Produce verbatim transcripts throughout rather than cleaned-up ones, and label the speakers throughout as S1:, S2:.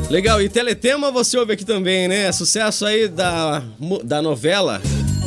S1: Legal, e Teletema você ouve aqui também, né? Sucesso aí da, da novela.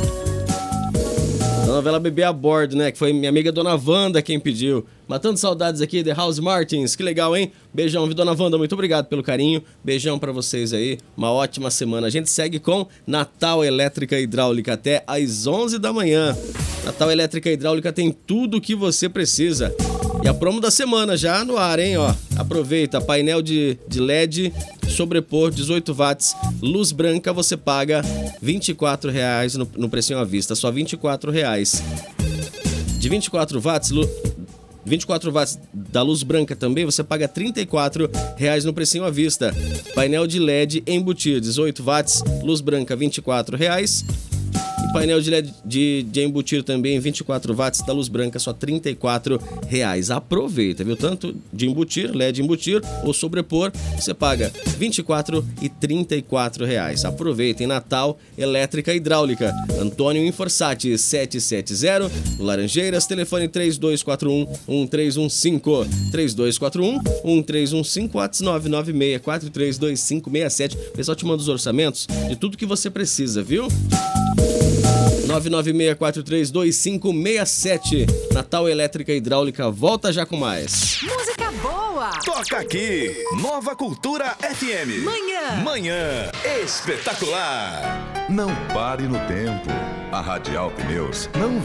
S1: Da novela Bebê a Bordo, né? Que foi minha amiga Dona Wanda quem pediu. Matando saudades aqui, The House Martins. Que legal, hein? Beijão, viu, Dona Wanda? Muito obrigado pelo carinho. Beijão pra vocês aí. Uma ótima semana. A gente segue com Natal Elétrica Hidráulica até às onze da manhã. Natal Elétrica Hidráulica tem tudo o que você precisa. E a promo da semana já no ar, hein? Ó, aproveita, painel de, de L E D, sobrepor, dezoito watts, luz branca, você paga vinte e quatro reais no, no precinho à vista, só vinte e quatro reais. De vinte e quatro watts, lu, vinte e quatro watts da luz branca também, você paga trinta e quatro reais no precinho à vista. Painel de L E D embutido, dezoito watts, luz branca, vinte e quatro reais. Painel de L E D de, de embutir também, vinte e quatro watts, da luz branca, só trinta e quatro reais. Aproveita, viu? Tanto de embutir, L E D embutir ou sobrepor, você paga vinte e quatro e trinta e quatro reais. Aproveita em Natal Elétrica Hidráulica. Antônio Inforsati, setecentos e setenta, Laranjeiras, telefone três dois quatro um, um três um cinco, três dois quatro um, um três um cinco, WhatsApp nove nove seis quatro três dois cinco seis sete. O pessoal te manda os orçamentos de tudo que você precisa, viu? nove nove seis quatro três dois cinco seis sete. Natal Elétrica Hidráulica volta já com mais.
S2: Música boa.
S3: Toca aqui. Nova Cultura F M.
S2: Manhã.
S3: Manhã espetacular.
S4: Não pare no tempo. A Radial Pneus não